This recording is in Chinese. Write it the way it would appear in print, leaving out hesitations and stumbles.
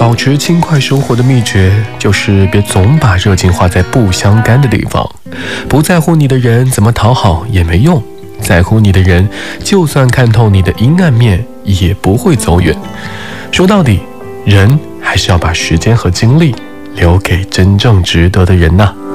保持轻快生活的秘诀就是别总把热情花在不相干的地方。不在乎你的人怎么讨好也没用，在乎你的人就算看透你的阴暗面也不会走远。说到底，人还是要把时间和精力留给真正值得的人呐。